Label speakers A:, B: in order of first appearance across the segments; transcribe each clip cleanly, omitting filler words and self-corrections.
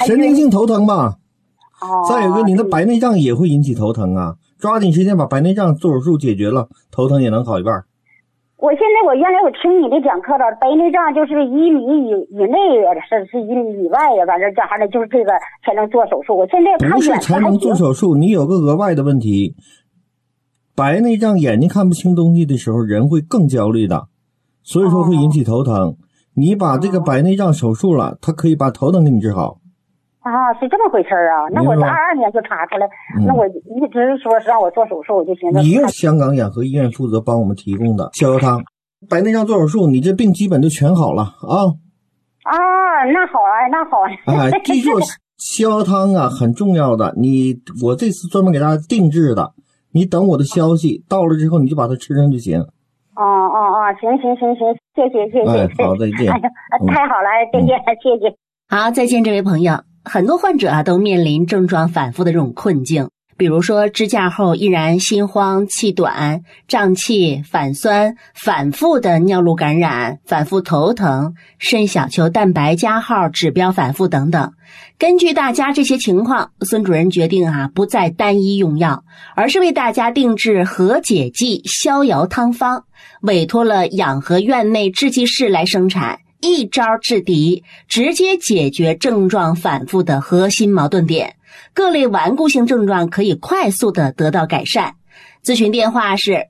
A: 神经性头疼吧。再有一个，你的白内障也会引起头疼啊，抓紧时间把白内障做手术解决了，头疼也能好一半。
B: 我原来我听你的讲课了，白内障就是1米以内是1米以外呀，反正这还得就是这个才能做手术。我现在看
A: 不是才能做手术，你有个额外的问题，白内障眼睛看不清东西的时候，人会更焦虑的，所以说会引起头疼。你把这个白内障手术了，它可以把头疼给你治好。
B: 是这么回事啊？那我22年就查出来，那我一直说是让我做手术，我就寻思
A: 你用香港眼科医院负责帮我们提供的逍遥汤，白内障做手术，你这病基本就全好了啊。
B: 那好啊，那好啊。
A: 记住逍遥汤啊，很重要的。我这次专门给大家定制的，你等我的消息到了之后，你就把它吃上就行。
B: 行，谢谢。
A: 好，再见。
B: 太好了，再见，谢谢。
C: 好，再见，这位朋友。很多患者啊都面临症状反复的这种困境，比如说支架后依然心慌、气短、胀气、反酸、反复的尿路感染、反复头疼、肾小球蛋白加号指标反复等等。根据大家这些情况，孙主任决定不再单一用药，而是为大家定制和解剂逍遥汤方，委托了养和院内制剂室来生产。一招制敌，直接解决症状反复的核心矛盾点，各类顽固性症状可以快速的得到改善。咨询电话是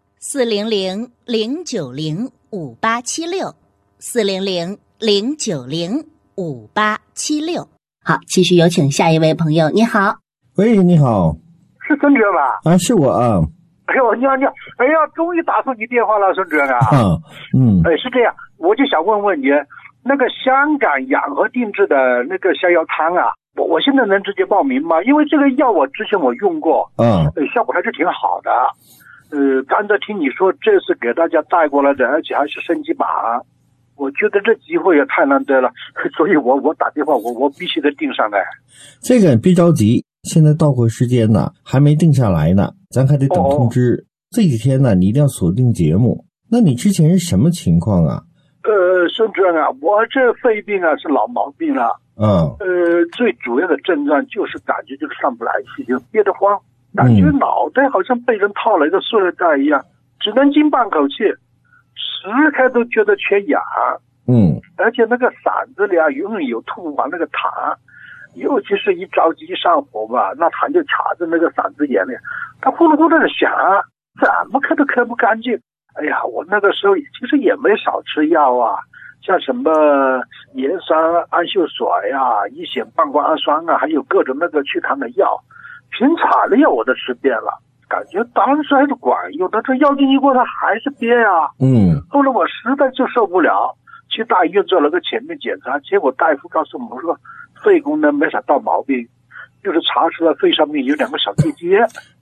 C: 400-090-5876，400-090-5876。好，继续有请下一位朋友。你好。
A: 喂，你好。
D: 是孙主任吧？
A: 是我啊。
D: 哎呦，你好！哎呀，终于打通你电话了，孙主任啊。是这样，我就想问问你，那个香港养和定制的那个逍遥汤啊，我现在能直接报名吗？因为这个药我之前我用过，效果还是挺好的。刚才听你说这是给大家带过来的，而且还是升级版，我觉得这机会也太难得了，所以我打电话，我必须得定上来。
A: 这个别着急，现在到货时间呢还没定下来呢，咱还得等通知。这几天呢你一定要锁定节目。那你之前是什么情况啊？
D: 孙主任啊，我这肺病啊是老毛病了。最主要的症状就是感觉就是上不来气，就憋得慌，感觉脑袋好像被人套了一个塑料袋一样，只能进半口气，时刻都觉得缺氧。而且那个嗓子里永远有吐完那个痰，尤其是一着急一上火吧，那痰就卡在那个嗓子眼里，它呼噜呼噜的响，怎么咳都咳不干净。哎呀，我那个时候其实也没少吃药啊，像什么盐酸氨溴水呀、乙酰半胱氨酸啊，还有各种那个祛痰的药，平常的药我都吃遍了，感觉当时还是管用，但这药劲一过它还是憋啊。后来我实在就受不了，去大医院做了个全面检查，结果大夫告诉我说肺功能没啥大毛病，就是查出来肺上面有2个小结节。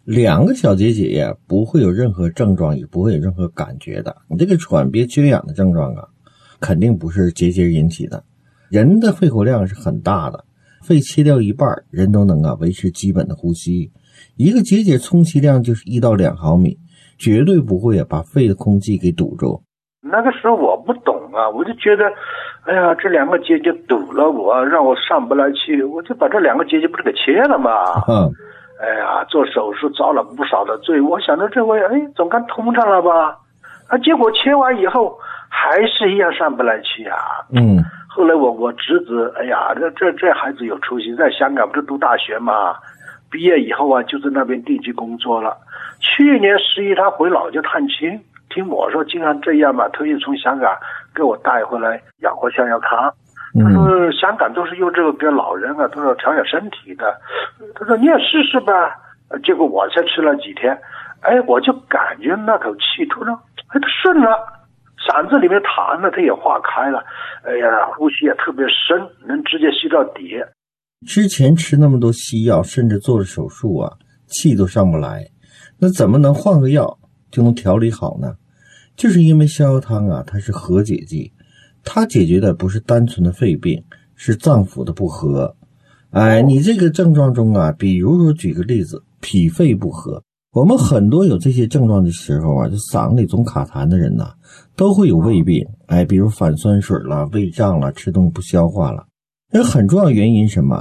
A: 2个小结节呀，不会有任何症状，也不会有任何感觉的。你这个喘憋缺氧的症状啊，肯定不是结节引起的。人的肺活量是很大的，肺切掉一半，人都能维持基本的呼吸。一个结节充其量就是1到2毫米，绝对不会把肺的空气给堵住。
D: 那个时候我不懂啊，我就觉得哎呀，这2个结节堵了我，让我上不来气，我就把这2个结节不是给切了吗？哎呀，做手术遭了不少的罪，我想着这回总该通畅了吧，结果切完以后还是一样上不来气啊。后来我侄子，哎呀，这孩子有出息，在香港不是读大学嘛，毕业以后啊就在那边定居工作了。去年11他回老家探亲，听我说经常这样嘛，特意从香港给我带回来养活逍遥汤。他说香港都是用这个给老人啊，都是调养身体的。他说你也试试吧。结果我才吃了几天，我就感觉那口气突然它顺了，嗓子里面痰呢它也化开了，哎呀，呼吸也特别深，能直接吸到底。
A: 之前吃那么多西药，甚至做了手术啊，气都上不来，那怎么能换个药就能调理好呢？就是因为逍遥汤啊，它是和解剂，它解决的不是单纯的肺病，是脏腑的不和。你这个症状中啊，比如说举个例子，脾肺不和，我们很多有这些症状的时候啊，就嗓里总卡痰的人呢，都会有胃病，比如反酸水了、胃胀了、吃东西不消化了。很重要原因是什么？